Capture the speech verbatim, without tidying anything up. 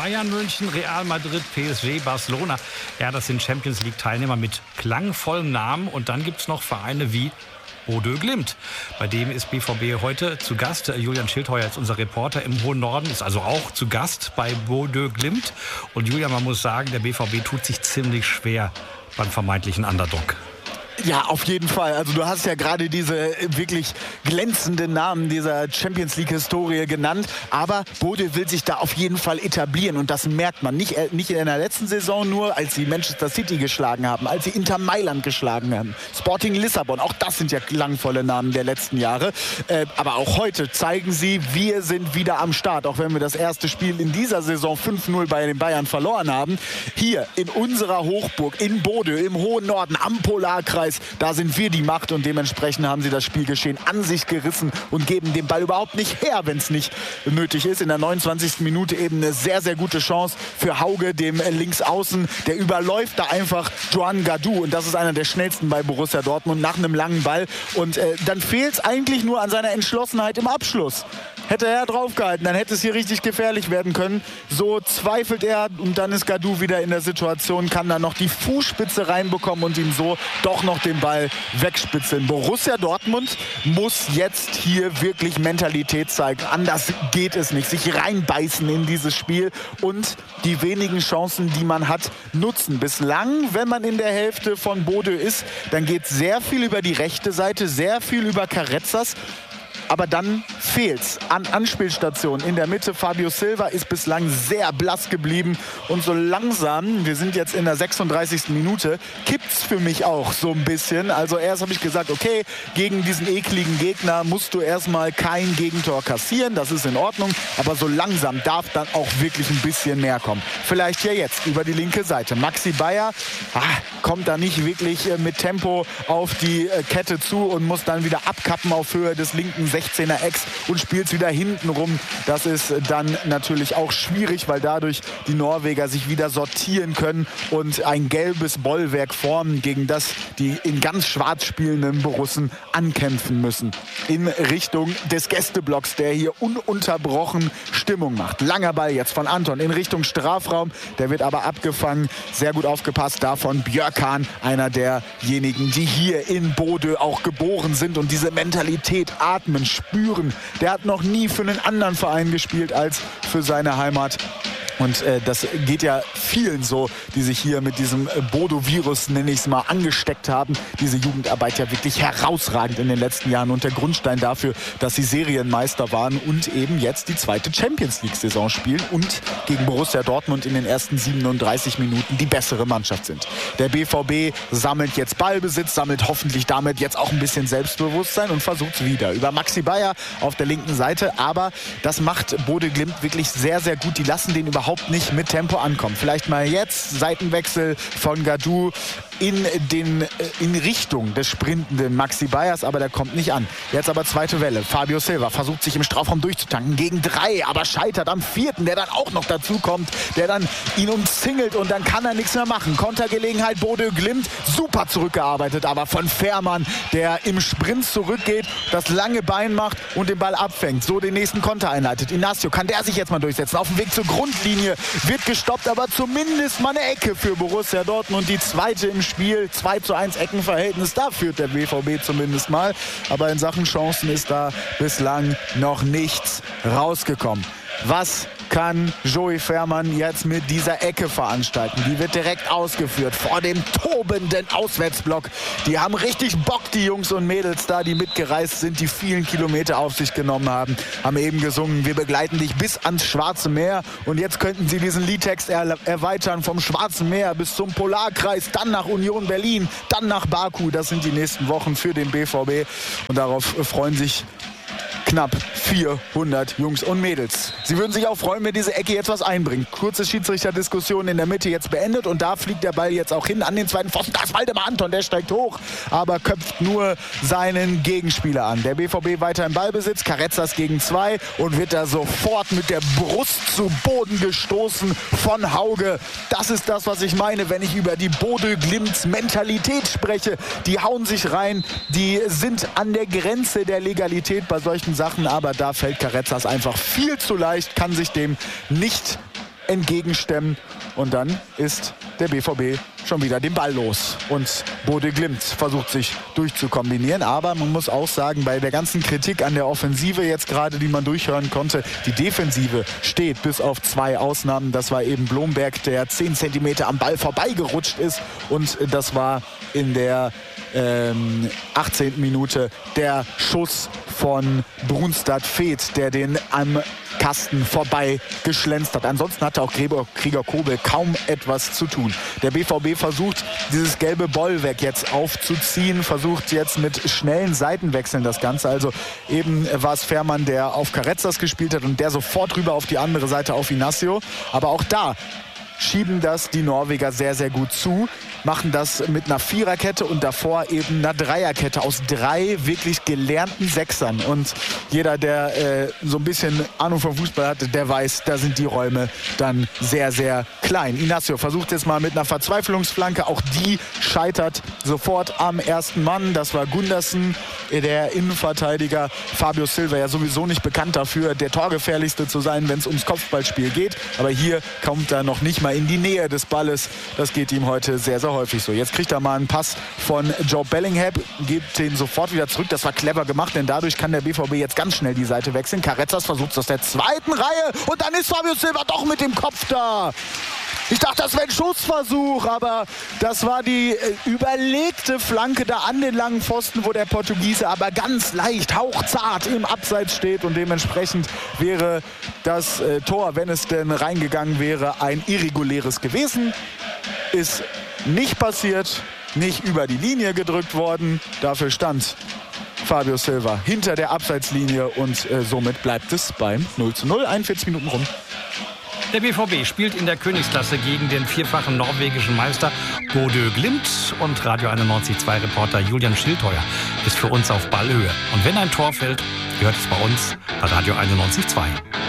Bayern München, Real Madrid, P S G, Barcelona. Ja, das sind Champions-League-Teilnehmer mit klangvollen Namen. Und dann gibt es noch Vereine wie Bodø Glimt. Bei dem ist B V B heute zu Gast. Julian Schildheuer ist unser Reporter im hohen Norden, ist also auch zu Gast bei Bodø Glimt. Und Julian, man muss sagen, der B V B tut sich ziemlich schwer beim vermeintlichen Underdog. Ja, auf jeden Fall. Also du hast ja gerade diese wirklich glänzenden Namen dieser Champions-League-Historie genannt. Aber Bodø will sich da auf jeden Fall etablieren. Und das merkt man nicht, nicht in der letzten Saison nur, als sie Manchester City geschlagen haben, als sie Inter Mailand geschlagen haben. Sporting Lissabon, auch das sind ja klangvolle Namen der letzten Jahre. Äh, aber auch heute zeigen sie, wir sind wieder am Start. Auch wenn wir das erste Spiel in dieser Saison fünf null bei den Bayern verloren haben. Hier in unserer Hochburg in Bodø, im hohen Norden, am Polarkreis, da sind wir die Macht und dementsprechend haben sie das Spielgeschehen an sich gerissen und geben den Ball überhaupt nicht her, wenn es nicht nötig ist. In der neunundzwanzigsten Minute eben eine sehr, sehr gute Chance für Hauge, dem Linksaußen. Der überläuft da einfach Joan Gadou und das ist einer der schnellsten bei Borussia Dortmund nach einem langen Ball. Und äh, dann fehlt es eigentlich nur an seiner Entschlossenheit im Abschluss. Hätte er draufgehalten, dann hätte es hier richtig gefährlich werden können. So zweifelt er und dann ist Gadou wieder in der Situation, kann dann noch die Fußspitze reinbekommen und ihm so doch noch den Ball wegspitzeln. Borussia Dortmund muss jetzt hier wirklich Mentalität zeigen. Anders geht es nicht. Sich reinbeißen in dieses Spiel und die wenigen Chancen, die man hat, nutzen. Bislang, wenn man in der Hälfte von Bodø ist, dann geht sehr viel über die rechte Seite, sehr viel über Carrezzas. Aber dann fehlt's an Anspielstationen. In der Mitte Fabio Silva ist bislang sehr blass geblieben. Und so langsam, wir sind jetzt in der sechsunddreißigsten Minute, kippt's für mich auch so ein bisschen. Also erst habe ich gesagt, okay, gegen diesen ekligen Gegner musst du erstmal kein Gegentor kassieren. Das ist in Ordnung. Aber so langsam darf dann auch wirklich ein bisschen mehr kommen. Vielleicht ja jetzt über die linke Seite. Maxi Bayer ah, kommt da nicht wirklich äh, mit Tempo auf die äh, Kette zu und muss dann wieder abkappen auf Höhe des linken sechzehner Ex und spielt wieder hinten rum. Das ist dann natürlich auch schwierig, weil dadurch die Norweger sich wieder sortieren können und ein gelbes Bollwerk formen, gegen das die in ganz schwarz spielenden Borussen ankämpfen müssen. In Richtung des Gästeblocks, der hier ununterbrochen Stimmung macht. Langer Ball jetzt von Anton in Richtung Strafraum. Der wird aber abgefangen. Sehr gut aufgepasst davon Björkan, einer derjenigen, die hier in Bodø auch geboren sind und diese Mentalität atmen, spüren. Der hat noch nie für einen anderen Verein gespielt als für seine Heimat. Und äh, das geht ja vielen so, die sich hier mit diesem äh, Bodo-Virus, nenne ich es mal, angesteckt haben. Diese Jugendarbeit ja wirklich herausragend in den letzten Jahren und der Grundstein dafür, dass sie Serienmeister waren und eben jetzt die zweite Champions-League-Saison spielen und gegen Borussia Dortmund in den ersten siebenunddreißig Minuten die bessere Mannschaft sind. Der B V B sammelt jetzt Ballbesitz, sammelt hoffentlich damit jetzt auch ein bisschen Selbstbewusstsein und versucht es wieder über Maxi Bayer auf der linken Seite. Aber das macht Bodø Glimt wirklich sehr, sehr gut. Die lassen den überhaupt nicht mit Tempo ankommen. Vielleicht mal jetzt Seitenwechsel von Gadou in, den, in Richtung des sprintenden Maxi Bayers, aber der kommt nicht an. Jetzt aber zweite Welle. Fabio Silva versucht sich im Strafraum durchzutanken gegen drei, aber scheitert am vierten, der dann auch noch dazu kommt, der dann ihn umzingelt und dann kann er nichts mehr machen. Kontergelegenheit Bodø Glimt, super zurückgearbeitet, aber von Fährmann, der im Sprint zurückgeht, das lange Bein macht und den Ball abfängt, so den nächsten Konter einleitet. Inacio, kann der sich jetzt mal durchsetzen? Auf dem Weg zur Grundlinie wird gestoppt, aber zumindest mal eine Ecke für Borussia Dortmund, die zweite im Spiel, zwei zu eins Eckenverhältnis, da führt der B V B zumindest mal, aber in Sachen Chancen ist da bislang noch nichts rausgekommen. Was kann Joey Fährmann jetzt mit dieser Ecke veranstalten? Die wird direkt ausgeführt vor dem tobenden Auswärtsblock. Die haben richtig Bock, die Jungs und Mädels da, die mitgereist sind, die vielen Kilometer auf sich genommen haben, haben eben gesungen, wir begleiten dich bis ans Schwarze Meer. Und jetzt könnten sie diesen Liedtext er erweitern vom Schwarzen Meer bis zum Polarkreis, dann nach Union Berlin, dann nach Baku. Das sind die nächsten Wochen für den B V B und darauf freuen sich knapp vierhundert Jungs und Mädels. Sie würden sich auch freuen, wenn diese Ecke jetzt was einbringt. Kurze Schiedsrichterdiskussion in der Mitte jetzt beendet und da fliegt der Ball jetzt auch hin an den zweiten Pfosten. Da ist Waldemar Anton, der steigt hoch, aber köpft nur seinen Gegenspieler an. Der B V B weiter im Ballbesitz, Carrezzas gegen zwei und wird da sofort mit der Brust zu Boden gestoßen von Hauge. Das ist das, was ich meine, wenn ich über die Bodø Glimts Mentalität spreche. Die hauen sich rein, die sind an der Grenze der Legalität bei solchen Sachen, aber da fällt Carrezzas einfach viel zu leicht, kann sich dem nicht entgegenstemmen. Und dann ist der B V B schon wieder den Ball los. Und Bode Glimt versucht sich durchzukombinieren. Aber man muss auch sagen, bei der ganzen Kritik an der Offensive jetzt gerade, die man durchhören konnte, die Defensive steht bis auf zwei Ausnahmen. Das war eben Blomberg, der zehn Zentimeter am Ball vorbeigerutscht ist. Und das war in der ähm, achtzehnten Minute der Schuss von Brunstad-Feth, der den am Kasten vorbei geschlänzt hat. Ansonsten hatte auch Gregor Kobel kaum etwas zu tun. Der B V B versucht, dieses gelbe Bollwerk jetzt aufzuziehen, versucht jetzt mit schnellen Seitenwechseln das Ganze. Also eben war es Fährmann, der auf Carrezzas gespielt hat und der sofort rüber auf die andere Seite auf Inacio. Aber auch da schieben das die Norweger sehr, sehr gut zu, machen das mit einer Viererkette und davor eben einer Dreierkette aus drei wirklich gelernten Sechsern. Und jeder, der äh, so ein bisschen Ahnung vom Fußball hatte, der weiß, da sind die Räume dann sehr, sehr klein. Inacio versucht jetzt mal mit einer Verzweiflungsflanke, auch die scheitert sofort am ersten Mann. Das war Gundersen, der Innenverteidiger. Fabio Silva ja sowieso nicht bekannt dafür, der Torgefährlichste zu sein, wenn es ums Kopfballspiel geht. Aber hier kommt er noch nicht mal in die Nähe des Balles. Das geht ihm heute sehr, sehr häufig so. Jetzt kriegt er mal einen Pass von Joe Bellingham, gibt den sofort wieder zurück. Das war clever gemacht, denn dadurch kann der B V B jetzt ganz schnell die Seite wechseln. Carrezzas versucht es aus der zweiten Reihe und dann ist Fabio Silva doch mit dem Kopf da. Ich dachte, das wäre ein Schussversuch, aber das war die äh, überlegte Flanke da an den langen Pfosten, wo der Portugiese aber ganz leicht, hauchzart im Abseits steht. Und dementsprechend wäre das äh, Tor, wenn es denn reingegangen wäre, ein irreguläres gewesen. Ist nicht passiert, nicht über die Linie gedrückt worden. Dafür stand Fabio Silva hinter der Abseitslinie und äh, somit bleibt es beim null zu null. einundvierzig Minuten rum. Der B V B spielt in der Königsklasse gegen den vierfachen norwegischen Meister Bodø Glimt. Und Radio einundneunzig Komma zwei Reporter Julian Schildheuer ist für uns auf Ballhöhe. Und wenn ein Tor fällt, hört es bei uns bei Radio einundneunzig Komma zwei.